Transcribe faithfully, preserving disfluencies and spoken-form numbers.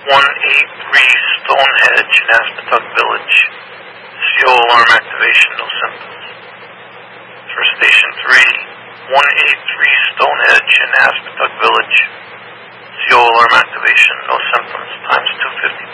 one eighty-three Stonehenge in Aspetuck Village. C O alarm activation, no symptoms. For Station three, one eighty-three Stonehenge in Aspetuck Village. C O alarm activation, no symptoms, times two fifty.